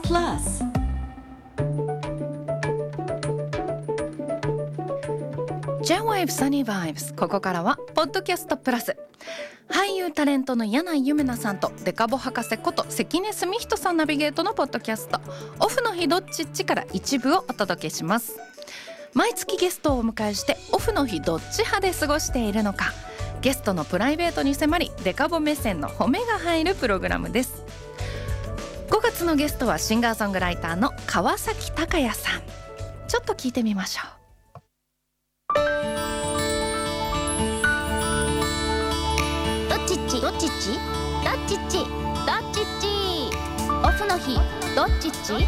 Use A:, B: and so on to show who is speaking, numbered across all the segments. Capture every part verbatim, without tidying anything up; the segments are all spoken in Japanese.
A: Plus。
B: ジェイウェーブ Sunny Vibes。 ここからはポッドキャストプラス。俳優タレントの柳井ゆめなさんとデカボ博士こと関根澄人さんナビゲートのポッドキャストオフの日どっちっちから一部をお届けします。毎月ゲストをお迎えしてオフの日どっち派で過ごしているのか、ゲストのプライベートに迫りデカボ目線の褒めが入るプログラムです。ごがつのゲストはシンガーソングライターの川崎鷹也さん。ちょっと聞いてみましょう。
C: どっちっちどっちっちどっちっちどっちっちオフの日どっちっち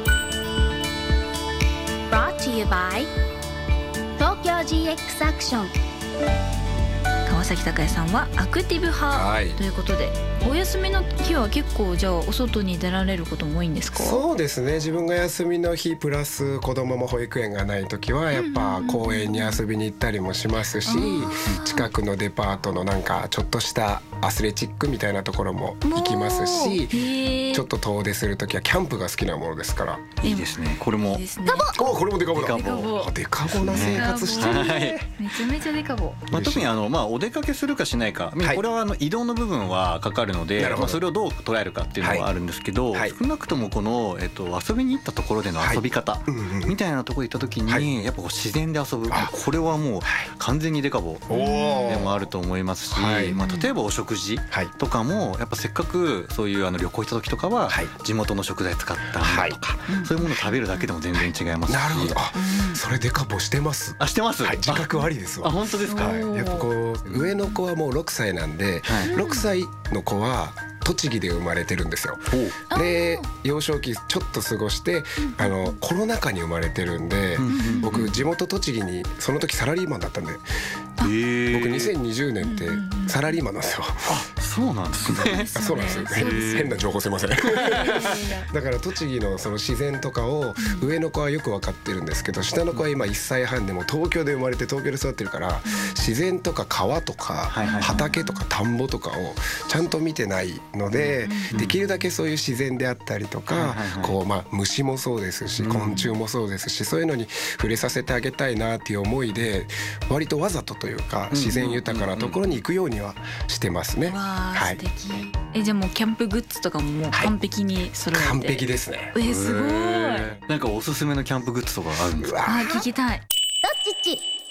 C: Brought to you by 東京 ジーエックス アクション。
D: 川崎鷹也さんはアクティブ派、はい、ということで、お休みの日は結構じゃあお外に出られることも多いんですか？
E: そうですね、自分が休みの日プラス子供も保育園がない時はやっぱ公園に遊びに行ったりもしますし、近くのデパートのなんかちょっとしたアスレチックみたいなところも行きますし、ちょっと遠出する時はキャンプが好きなものですから。
F: いいですね、これも
C: デカボ。
E: お、これもデカボだ。
D: デカボ
E: デカボな生活してる、
D: はい、めちゃめちゃデカボ。
F: まあ、特にあの、まあ、お出かけするかしないか、はい、これはあの移動の部分はかかるので、まあ、それをどう捉えるかっていうのはあるんですけど、はい、少なくともこの、えっと、遊びに行ったところでの遊び方、はい、みたいなところに行った時に、はい、やっぱこう自然で遊ぶ、これはもう完全にデカボでもあると思いますし、はい、まあ、例えばお食事とかもやっぱせっかくそういうあの旅行行った時とかは地元の食材使ったものとか、はい、そういうものを食べるだけでも全然違いますし。
E: なるほど、あ、それデカボしてます。
F: あ、してます、
E: はい、自覚ありですわ。
F: あ、本当ですか？
E: はい、やっぱこう上の子はもうろくさいなんで、はい、ろくさいの子は栃木で生まれてるんですよ。で幼少期ちょっと過ごしてあのコロナ禍に生まれてるんで、僕地元栃木にその時サラリーマンだったんで、僕にせんにじゅうねんってサラリーマンなんですよ。
F: あ、そうなんですね。
E: あ、そうなんですよ。変な情報すいません。だから栃木のその自然とかを上の子はよく分かってるんですけど、下の子は今いっさいはんでも東京で生まれて東京で育ってるから、自然とか川とか畑とか田んぼとかをちゃんと見てないので、できるだけそういう自然であったりとか、こうまあ虫もそうですし昆虫もそうですし、そういうのに触れさせてあげたいなっていう思いで割とわざとというか自然豊かなところに行くようにはしてますね。
D: はい。え、じゃあもうキャンプグッズとかももう完璧に揃えて、はい、
E: 完璧ですね。
D: え、すごい。
F: なんかおすすめのキャンプグッズとかあるんですか？
D: あ、聞きたい。
C: どっちっち